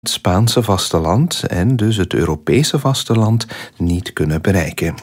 het Spaanse vasteland en dus het Europese vasteland niet kunnen bereiken.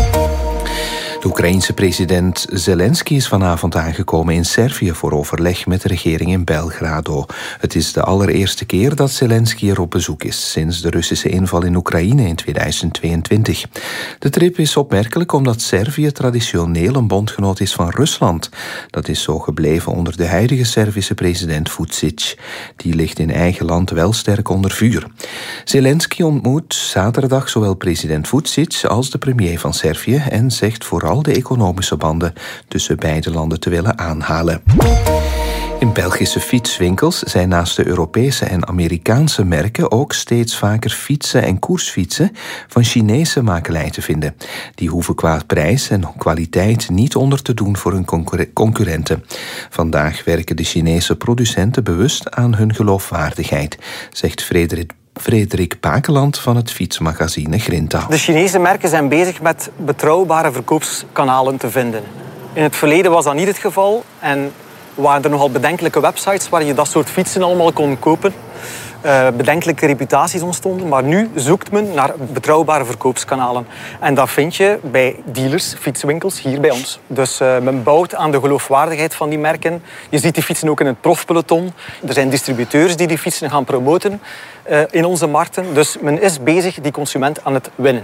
De Oekraïense president Zelensky is vanavond aangekomen in Servië voor overleg met de regering in Belgrado. Het is de allereerste keer dat Zelensky er op bezoek is sinds de Russische inval in Oekraïne in 2022. De trip is opmerkelijk omdat Servië traditioneel een bondgenoot is van Rusland. Dat is zo gebleven onder de huidige Servische president Vučić. Die ligt in eigen land wel sterk onder vuur. Zelensky ontmoet zaterdag zowel president Vučić als de premier van Servië en zegt vooral de economische banden tussen beide landen te willen aanhalen. In Belgische fietswinkels zijn naast de Europese en Amerikaanse merken ook steeds vaker fietsen en koersfietsen van Chinese makelij te vinden. Die hoeven qua prijs en kwaliteit niet onder te doen voor hun concurrenten. Vandaag werken de Chinese producenten bewust aan hun geloofwaardigheid, zegt Frederik Bakeland van het fietsmagazine Grinta. De Chinese merken zijn bezig met betrouwbare verkoopskanalen te vinden. In het verleden was dat niet het geval en waren er nogal bedenkelijke websites waar je dat soort fietsen allemaal kon kopen. Bedenkelijke reputaties ontstonden, maar nu zoekt men naar betrouwbare verkoopskanalen. En dat vind je bij dealers, fietswinkels, hier bij ons. Dus men bouwt aan de geloofwaardigheid van die merken. Je ziet die fietsen ook in het profpeloton. Er zijn distributeurs die fietsen gaan promoten in onze markten. Dus men is bezig die consument aan het winnen.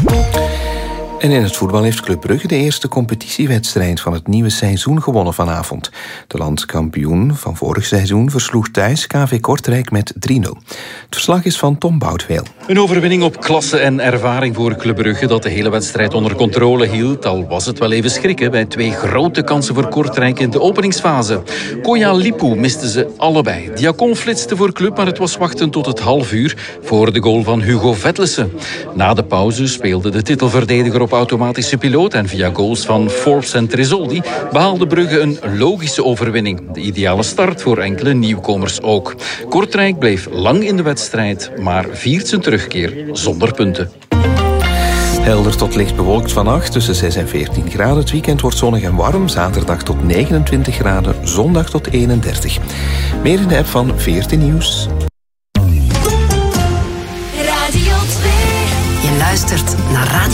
En in het voetbal heeft Club Brugge de eerste competitiewedstrijd van het nieuwe seizoen gewonnen vanavond. De landskampioen van vorig seizoen versloeg thuis KV Kortrijk met 3-0. Het verslag is van Tom Boudweel. Een overwinning op klasse en ervaring voor Club Brugge dat de hele wedstrijd onder controle hield. Al was het wel even schrikken bij 2 grote kansen voor Kortrijk in de openingsfase. Koya Lipu misten ze allebei. Diacon flitste voor Club, maar het was wachten tot het half uur voor de goal van Hugo Vetlesen. Na de pauze speelde de titelverdediger op automatische piloot en via goals van Forbes en Tresoldi behaalde Brugge een logische overwinning. De ideale start voor enkele nieuwkomers ook. Kortrijk bleef lang in de wedstrijd, maar viert zijn terugkeer zonder punten. Helder tot licht bewolkt vannacht, tussen 6 en 14 graden. Het weekend wordt zonnig en warm, zaterdag tot 29 graden, zondag tot 31. Meer in de app van 14 Nieuws. Radio 2. Je luistert naar Radio